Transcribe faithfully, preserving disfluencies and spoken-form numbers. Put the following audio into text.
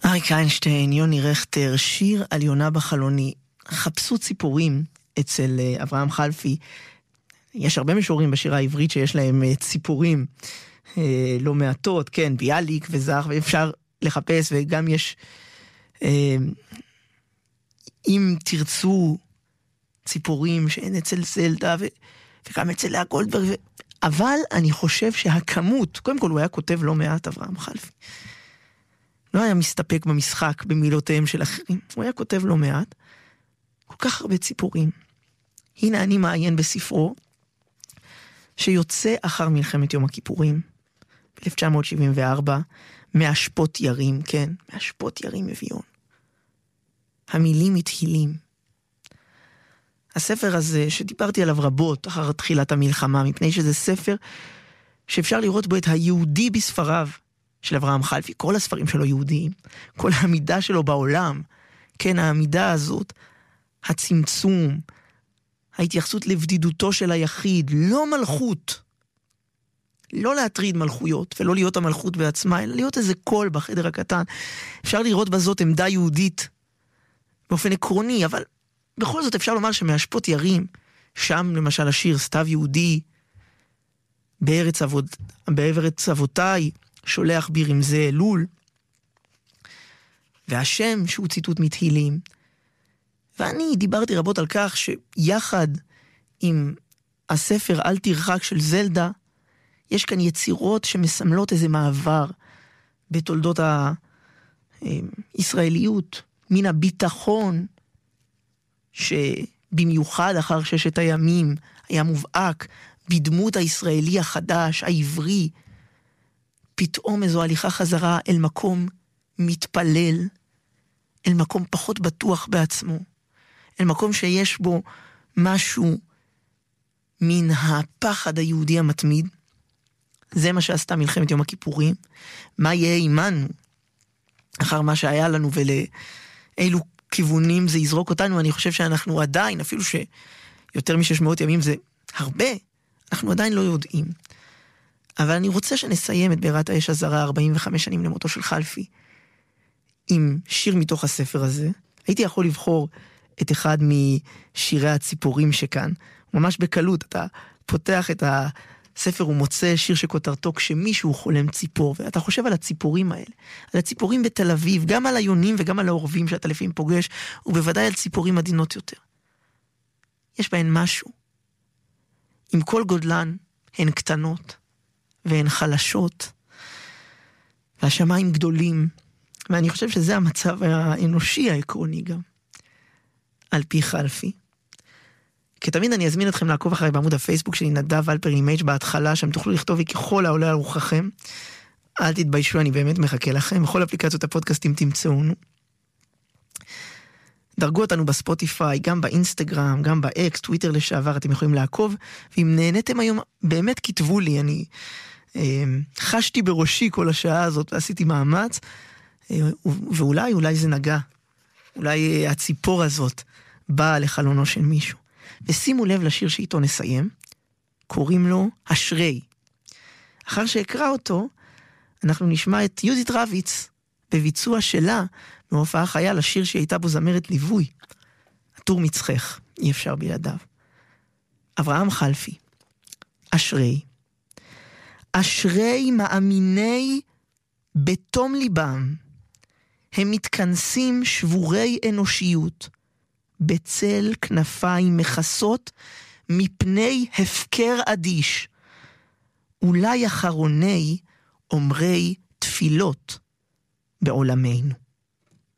אריק איינשטיין, יוני רכטר, שיר על יונה בחלוני. חפשו ציפורים אצל אברהם חלפי. יש הרבה משוררים בשירה העברית שיש להם ציפורים אה, לא מעטות, כן, ביאליק וזך, ואפשר לחפש, וגם יש, אה, אם תרצו, ציפורים שאין אצל זלדה, ו, וגם אצל לאה גולדברג, ו... אבל אני חושב שהכמות, קודם כל הוא היה כותב לא מעט אברהם חלפי, לא היה מסתפק במשחק במילותיהם של אחרים, הוא היה כותב לא מעט, כל כך הרבה ציפורים. הנה אני מעיין בספרו, שיוצא אחר מלחמת יום הכיפורים, ב-אלף תשע מאות שבעים וארבע, מאשפות ירים, כן, מאשפות ירים אביון. המילים מתחילים. הספר הזה, שדיברתי עליו רבות אחר תחילת המלחמה, מפני שזה ספר שאפשר לראות בו את היהודי בספריו של אברהם חלפי, כל הספרים שלו יהודיים, כל העמידה שלו בעולם, כן, העמידה הזאת, הצמצום, ההתייחסות לבדידותו של היחיד, לא מלכות, לא להטריד מלכויות, ולא להיות המלכות בעצמה, אלא להיות איזה קול בחדר הקטן. אפשר לראות בזאת עמדה יהודית, באופן עקרוני, אבל בכל זאת אפשר לומר שמאשפות ירים, שם למשל השיר סתיו יהודי, בארץ, אבוד, בארץ אבותיי, שולח בי רמזי אלול, והשם שהוא ציטוט מתהילים, ואני דיברתי רבות על כך שיחד עם הספר אל תרחק של זלדה, יש כאן יצירות שמסמלות איזה מעבר בתולדות הישראליות, מן הביטחון שבמיוחד אחר ששת הימים היה מובהק בדמות הישראלי החדש, העברי, פתאום איזו הליכה חזרה אל מקום מתפלל, אל מקום פחות בטוח בעצמו, אל מקום שיש בו משהו מן הפחד היהודי המתמיד. זה מה שעשתה מלחמת יום הכיפורים. מה יהיה עימנו אחר מה שהיה לנו ולאילו כיוונים זה יזרוק אותנו? אני חושב שאנחנו עדיין, אפילו שיותר מ-שש מאות ימים זה הרבה, אנחנו עדיין לא יודעים. אבל אני רוצה שנסיים את בירת האש הזרה, ארבעים וחמש שנים למותו של חלפי, עם שיר מתוך הספר הזה. הייתי יכול לבחור את אחד משירי הציפורים שכאן, ממש בקלות. אתה פותח את הספר ומוצא שיר שכותרתו כשמישהו חולם ציפור, ואתה חושב על הציפורים האלה, על הציפורים בתל אביב, גם על היונים וגם על העורבים שאתה לפעמים פוגש, ובוודאי על ציפורים עדינות יותר. יש בהן משהו. עם כל גודלן הן קטנות, והן חלשות, והשמיים גדולים, ואני חושב שזה המצב האנושי העקרוני גם, על פי חלפי. כתמיד אני אזמין אתכם לעקוב אחרי בעמוד הפייסבוק שלי, נדב אלפר אימייג' בהתחלה, שם תוכלו לכתוב ככל העולה על רוחכם. אל תתביישו, אני באמת מחכה לכם. בכל אפליקציות הפודקאסטים תמצאונו. דרגו אותנו בספוטיפיי, גם באינסטגרם, גם באקס, טוויטר לשעבר, אתם יכולים לעקוב, ואם נהנתם היום, באמת כתבו לי, אני אה, חשתי בראשי כל השעה הזאת, ועשיתי מאמץ, אה, ואולי, אולי זה נגע, אולי אה, הציפור הזאת באה לחלונו של מישהו. ושימו לב לשיר שאיתו נסיים, קוראים לו אשרי. אחר שאקרא אותו, אנחנו נשמע את יהודית רביץ, בביצוע שלה, מהופעה חיה לשיר שהייתה בו זמרת ליווי. עטור מצחך, אי אפשר בלעדיו. אברהם חלפי, אשרי. אשרי מאמיני בתום ליבם, הם מתכנסים שבורי אנושיות, בצל כנפיים מכסות, מפני הפקר אדיש, אולי אחרוני אומרי תפילות בעולמנו.